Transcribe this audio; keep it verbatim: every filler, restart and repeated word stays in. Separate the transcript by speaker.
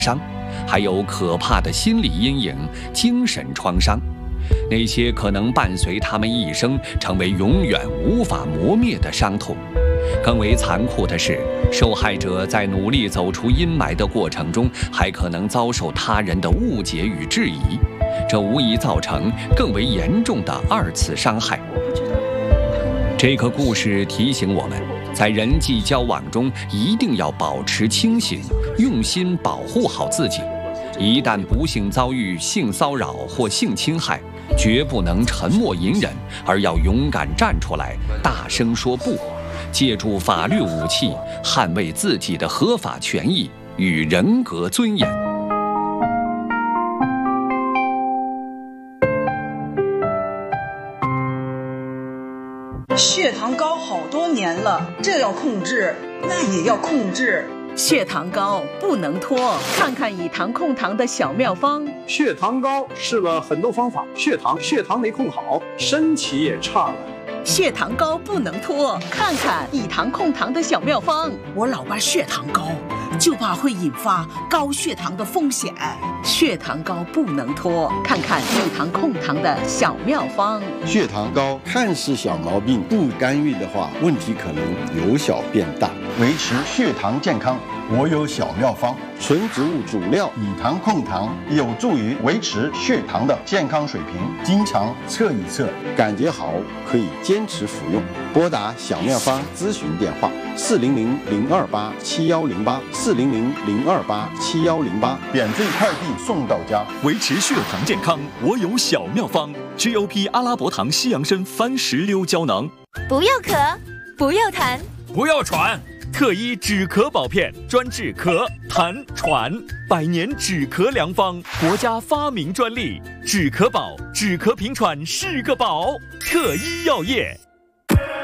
Speaker 1: 伤，还有可怕的心理阴影、精神创伤。那些可能伴随他们一生，成为永远无法磨灭的伤痛。更为残酷的是，受害者在努力走出阴霾的过程中，还可能遭受他人的误解与质疑，这无疑造成更为严重的二次伤害。这个故事提醒我们，在人际交往中一定要保持清醒，用心保护好自己。一旦不幸遭遇性骚扰或性侵害，绝不能沉默隐忍，而要勇敢站出来，大声说不，借助法律武器捍卫自己的合法权益与人格尊严。
Speaker 2: 血糖高好多年了，这要控制，那也要控制。
Speaker 3: 血糖高不能拖，看看以糖控糖的小妙方。
Speaker 4: 血糖高试了很多方法，血糖血糖没控好，身体也差了。
Speaker 3: 血糖高不能拖，看看以糖控糖的小妙方。
Speaker 2: 我老伴血糖高，就怕会引发高血糖的风险。
Speaker 3: 血糖高不能拖，看看以糖控糖的小妙方。
Speaker 5: 血糖高看似小毛病，不干预的话，问题可能由小变大。维持血糖健康，我有小妙方：纯植物主料以糖控糖，有助于维持血糖的健康水平。经常测一测，感觉好可以坚持服用。拨打小妙方咨询电话：四零零零二八七幺零八，四零零零二八七幺零八，免费快递送到家。
Speaker 6: 维持血糖健康，我有小妙方 ：G O P 阿拉伯糖西洋参番石榴胶囊。
Speaker 7: 不要咳，不要痰，
Speaker 6: 不要喘。特医止咳宝片，专治咳、痰、喘，百年止咳良方，国家发明专利，止咳宝，止咳平喘是个宝。特医药业。